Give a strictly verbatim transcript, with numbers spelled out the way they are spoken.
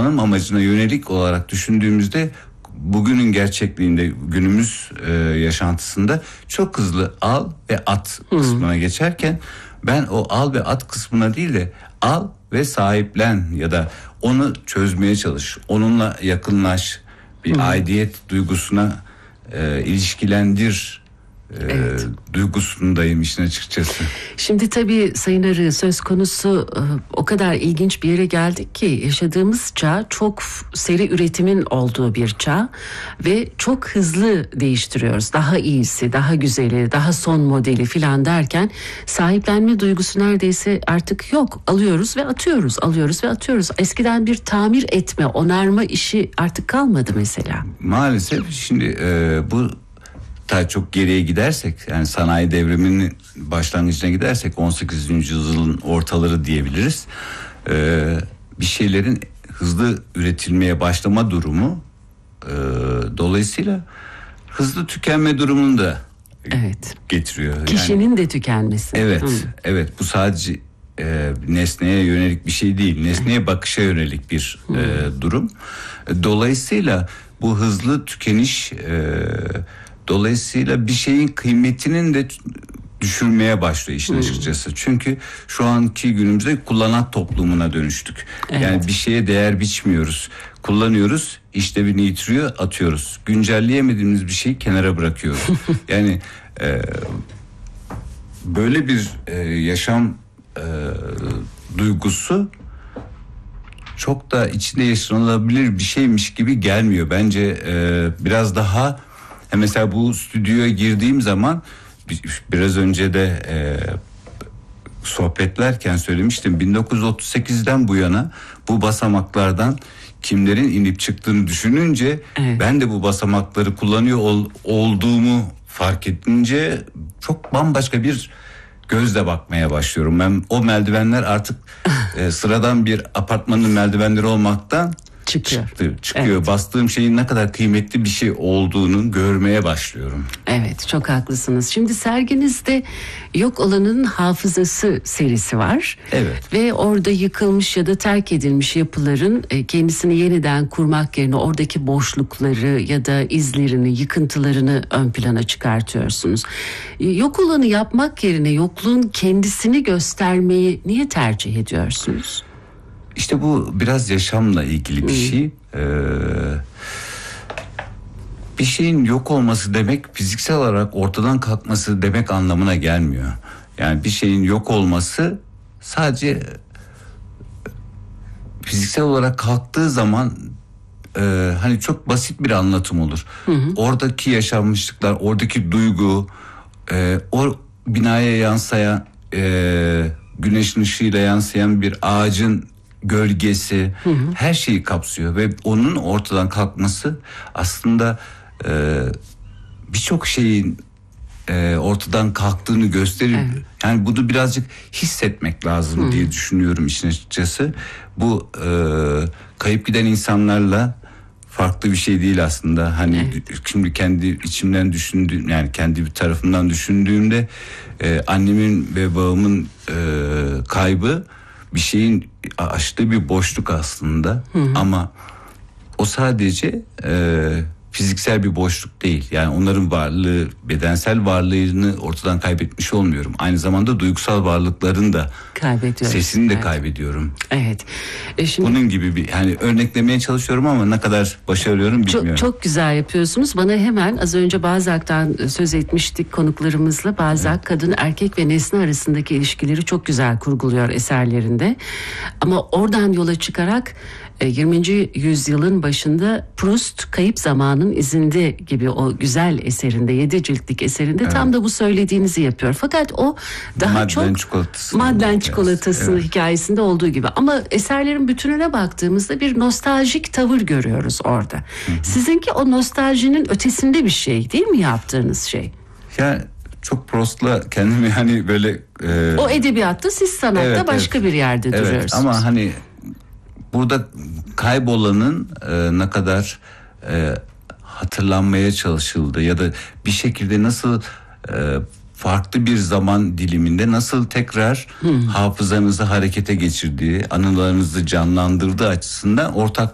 kullanım amacına yönelik olarak düşündüğümüzde bugünün gerçekliğinde, günümüz e, yaşantısında çok hızlı al ve at hmm. kısmına geçerken ben o al ve at kısmına değil de al ve sahiplen ya da onu çözmeye çalış, onunla yakınlaş, bir hmm. aidiyet duygusuna e, ilişkilendir e, evet. duygusundayım işin açıkçası. Şimdi tabii Sayın Arı, söz konusu e, o kadar ilginç bir yere geldik ki yaşadığımız çağ çok seri üretimin olduğu bir çağ ve çok hızlı değiştiriyoruz. Daha iyisi, daha güzeli, daha son modeli filan derken sahiplenme duygusu neredeyse artık yok. Alıyoruz ve atıyoruz, alıyoruz ve atıyoruz. Eskiden bir tamir etme, onarma işi artık kalmadı mesela. Maalesef şimdi e, bu daha çok geriye gidersek, yani sanayi devriminin başlangıcına gidersek on sekizinci yüzyılın ortaları diyebiliriz. Ee, bir şeylerin hızlı üretilmeye başlama durumu e, dolayısıyla hızlı tükenme durumunu da evet. getiriyor. Kişinin yani, de tükenmesi. Evet, Hı. evet. Bu sadece e, nesneye yönelik bir şey değil, nesneye bakışa yönelik bir e, durum. Dolayısıyla bu hızlı tükeniş e, dolayısıyla bir şeyin kıymetinin de düşürmeye başlıyor işin hmm. açıkçası. Çünkü şu anki günümüzde kullanan toplumuna dönüştük. Evet. Yani bir şeye değer biçmiyoruz. Kullanıyoruz, işlevini yitiriyor, atıyoruz. Güncelleyemediğimiz bir şeyi kenara bırakıyoruz. Yani e, böyle bir e, yaşam e, duygusu çok da içinde yaşanılabilir bir şeymiş gibi gelmiyor. Bence e, biraz daha mesela bu stüdyoya girdiğim zaman biraz önce de e, sohbetlerken söylemiştim, bin dokuz yüz otuz sekizden bu yana bu basamaklardan kimlerin inip çıktığını düşününce evet. ben de bu basamakları kullanıyor ol, olduğumu fark edince çok bambaşka bir gözle bakmaya başlıyorum. Ben o merdivenler artık e, sıradan bir apartmanın merdivenleri olmaktan çıkıyor. Çıktı, çıkıyor. Evet. Bastığım şeyin ne kadar kıymetli bir şey olduğunu görmeye başlıyorum. Evet, çok haklısınız. Şimdi serginizde Yok Olanın Hafızası serisi var. Evet. Ve orada yıkılmış ya da terk edilmiş yapıların kendisini yeniden kurmak yerine oradaki boşlukları ya da izlerini, yıkıntılarını ön plana çıkartıyorsunuz. Yok olanı yapmak yerine yokluğun kendisini göstermeyi niye tercih ediyorsunuz? İşte bu biraz yaşamla ilgili bir şey. Ee, bir şeyin yok olması demek fiziksel olarak ortadan kalkması demek anlamına gelmiyor. Yani bir şeyin yok olması sadece fiziksel olarak kalktığı zaman e, hani çok basit bir anlatım olur. Hı hı. Oradaki yaşanmışlıklar, oradaki duygu, e, o binaya yansıyan, e, güneşin ışığıyla yansıyan bir ağacın gölgesi, hı hı. her şeyi kapsıyor ve onun ortadan kalkması aslında e, birçok şeyin e, ortadan kalktığını gösterir. Evet. Yani bunu birazcık hissetmek lazım hı. diye düşünüyorum işin açıkçası. Bu e, kayıp giden insanlarla farklı bir şey değil aslında. Hani evet. şimdi kendi içimden düşündüğüm, yani kendi bir tarafından düşündüğümde e, annemin ve babamın e, kaybı bir şeyin açtığı bir boşluk aslında. Hı hı. Ama o sadece e, fiziksel bir boşluk değil. Yani onların varlığı, bedensel varlığını ortadan kaybetmiş olmuyorum. Aynı zamanda duygusal varlıklarını da sesini de evet. kaybediyorum. Evet. E şimdi, bunun gibi bir, hani örneklemeye çalışıyorum ama ne kadar başarıyorum bilmiyorum. Çok, çok güzel yapıyorsunuz. Bana hemen az önce Balzac'tan söz etmiştik konuklarımızla. Balzac evet. kadın, erkek ve nesne arasındaki ilişkileri çok güzel kurguluyor eserlerinde. Ama oradan yola çıkarak yirminci yüzyılın başında Proust Kayıp Zamanın İzinde gibi o güzel eserinde, yedi ciltlik eserinde evet. tam da bu söylediğinizi yapıyor. Fakat o daha Madlen çok çikolatası Madlen çikolatası evet. hikayesinde olduğu gibi. Ama eserlerin bütününe baktığımızda bir nostaljik tavır görüyoruz orada. Hı hı. Sizinki o nostaljinin ötesinde bir şey değil mi yaptığınız şey? Ya çok Proust'la kendimi hani böyle... E... O edebiyatta, siz sanatta evet, başka evet. bir yerde evet, duruyorsunuz. Ama hani burada kaybolanın e, ne kadar e, hatırlanmaya çalışıldığı ya da bir şekilde nasıl e, farklı bir zaman diliminde nasıl tekrar hmm. hafızanızı harekete geçirdiği, anılarınızı canlandırdığı açısından ortak